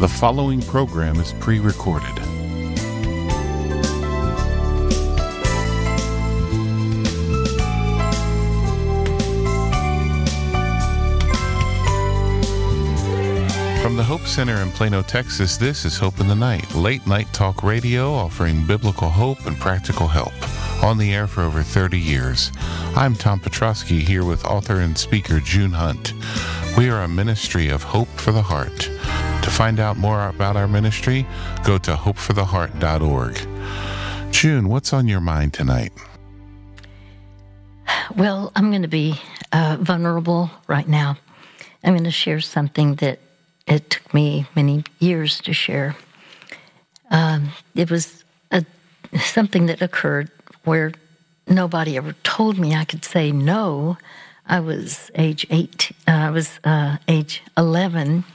The following program is pre-recorded. From the Hope Center in Plano, Texas, this is Hope in the Night, late night talk radio offering biblical hope and practical help. On the air for over 30 years. I'm Tom Petrosky here with author and speaker June Hunt. We are a ministry of Hope for the Heart. To find out more about our ministry, go to hopefortheheart.org. June, what's on your mind tonight? Well, I'm going to be vulnerable right now. I'm going to share something that it took me many years to share. It was something that occurred where nobody ever told me I could say no. I was age 11,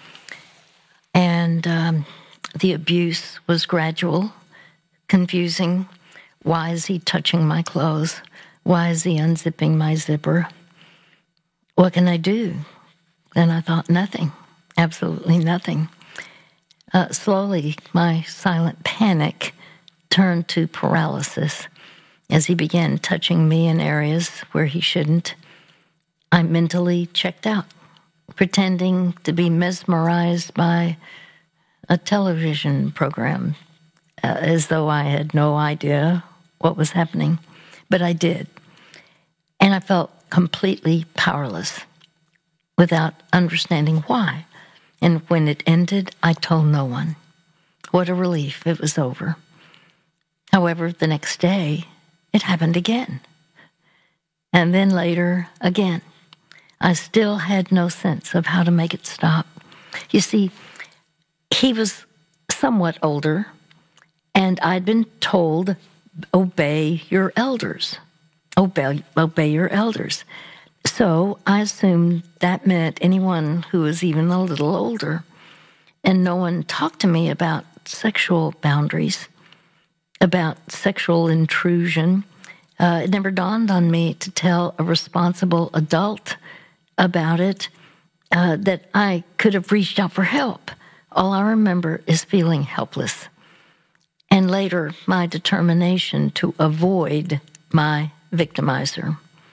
and the abuse was gradual, confusing. Why is he touching my clothes? Why is he unzipping my zipper? What can I do? And I thought, nothing, absolutely nothing. Slowly, my silent panic turned to paralysis. As he began touching me in areas where he shouldn't, I mentally checked out, pretending to be mesmerized by a television program, as though I had no idea what was happening. But I did. And I felt completely powerless without understanding why. And when it ended, I told no one. What a relief. It was over. However, the next day, it happened again. And then later, again. I still had no sense of how to make it stop. You see, he was somewhat older, and I'd been told, obey your elders. Obey your elders. So I assumed that meant anyone who was even a little older. And no one talked to me about sexual boundaries, about sexual intrusion. It never dawned on me to tell a responsible adult about it, that I could have reached out for help. All I remember is feeling helpless. And later, my determination to avoid my victimizer.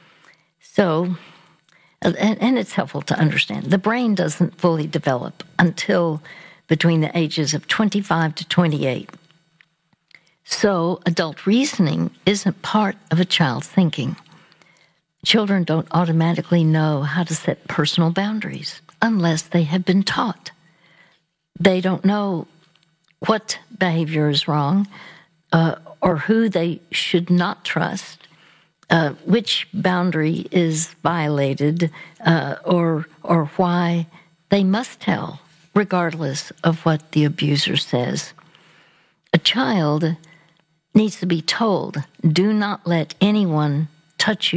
So, and it's helpful to understand, the brain doesn't fully develop until between the ages of 25 to 28. So adult reasoning isn't part of a child's thinking. Children don't automatically know how to set personal boundaries unless they have been taught. They don't know what behavior is wrong or who they should not trust, which boundary is violated, or why they must tell, regardless of what the abuser says. A child needs to be told, do not let anyone touch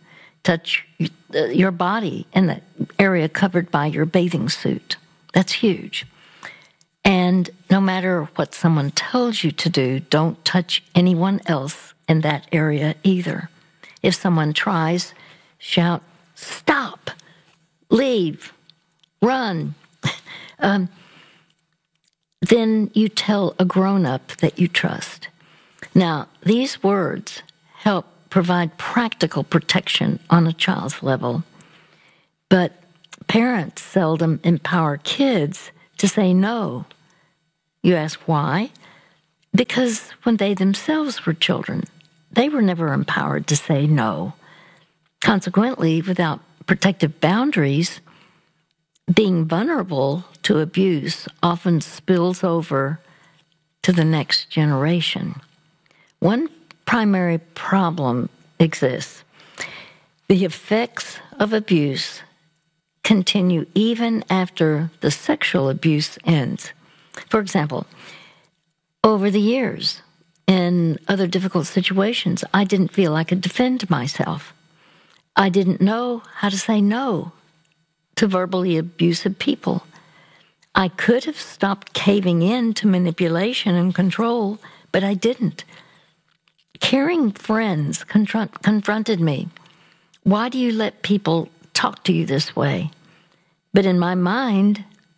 your body in the area covered by your bathing suit. That's huge. And no matter what someone tells you to do, don't touch anyone else in that area either. If someone tries, shout, stop, leave, run. Then you tell a grown-up that you trust. Now, these words help provide practical protection on a child's level, but parents seldom empower kids to say no. You ask why? Because when they themselves were children, they were never empowered to say no. Consequently, without protective boundaries, being vulnerable to abuse often spills over to the next generation. One primary problem exists. The effects of abuse continue even after the sexual abuse ends. For example, over the years, in other difficult situations, I didn't feel I could defend myself. I didn't know how to say no to verbally abusive people. I could have stopped caving in to manipulation and control, but I didn't. Caring friends confronted me. Why do you let people talk to you this way? But in my mind,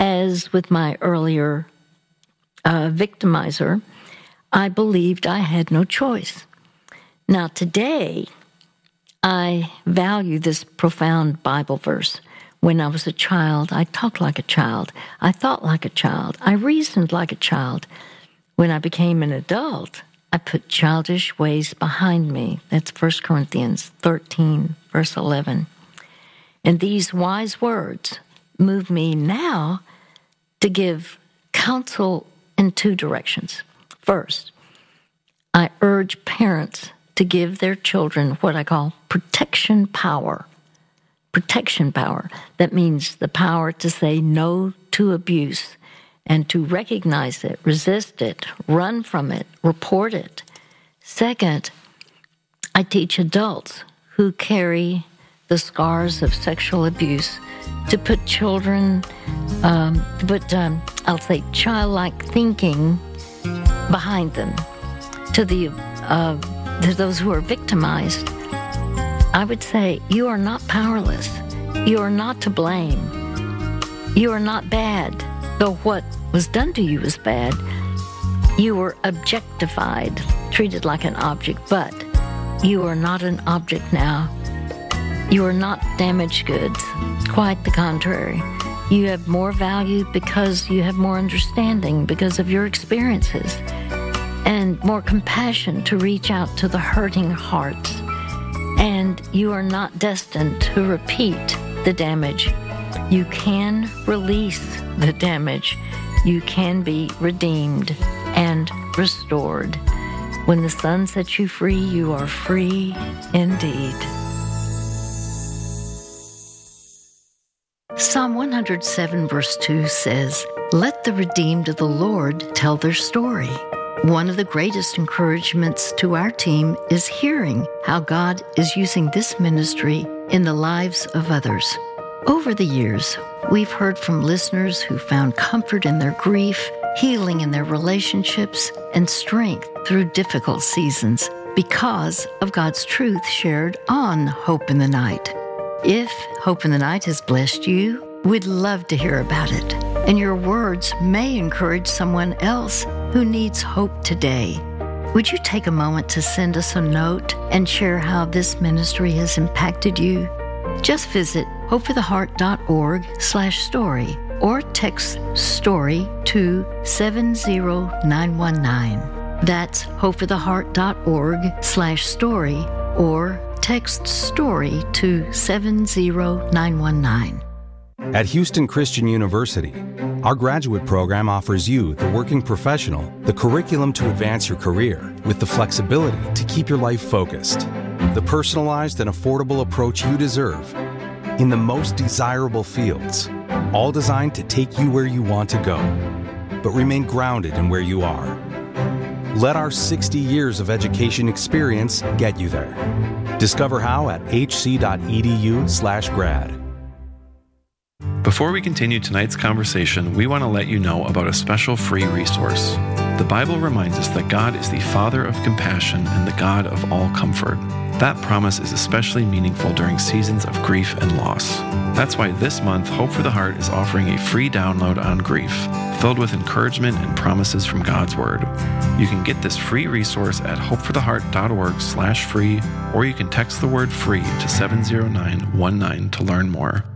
as with my earlier victimizer, I believed I had no choice. Now today, I value this profound Bible verse. When I was a child, I talked like a child. I thought like a child. I reasoned like a child. When I became an adult, I put childish ways behind me. That's 1 Corinthians 13, verse 11. And these wise words move me now to give counsel in two directions. First, I urge parents to give their children what I call protection power. Protection power. That means the power to say no to abuse and to recognize it, resist it, run from it, report it. Second, I teach adults who carry the scars of sexual abuse to put children, I'll say childlike thinking behind them. To those who are victimized, I would say, you are not powerless. You are not to blame. You are not bad, though what was done to you was bad. You were objectified, treated like an object, but you are not an object now. You are not damaged goods. Quite the contrary. You have more value because you have more understanding because of your experiences and more compassion to reach out to the hurting hearts. And you are not destined to repeat the damage. You can release the damage. You can be redeemed and restored. When the Son sets you free, you are free indeed. Psalm 107 verse 2 says, "Let the redeemed of the Lord tell their story." One of the greatest encouragements to our team is hearing how God is using this ministry in the lives of others. Over the years, we've heard from listeners who found comfort in their grief, healing in their relationships, and strength through difficult seasons because of God's truth shared on Hope in the Night. If Hope in the Night has blessed you, we'd love to hear about it. And your words may encourage someone else who needs hope today. Would you take a moment to send us a note and share how this ministry has impacted you? Just visit hopefortheheart.org/story or text STORY to 70919. That's hopefortheheart.org/story or text STORY to 70919. At Houston Christian University, our graduate program offers you, the working professional, the curriculum to advance your career with the flexibility to keep your life focused, the personalized and affordable approach you deserve in the most desirable fields, all designed to take you where you want to go, but remain grounded in where you are. Let our 60 years of education experience get you there. Discover how at hc.edu/grad. Before we continue tonight's conversation, we want to let you know about a special free resource. The Bible reminds us that God is the Father of compassion and the God of all comfort. That promise is especially meaningful during seasons of grief and loss. That's why this month, Hope for the Heart is offering a free download on grief, filled with encouragement and promises from God's Word. You can get this free resource at hopefortheheart.org/free, or you can text the word FREE to 70919 to learn more.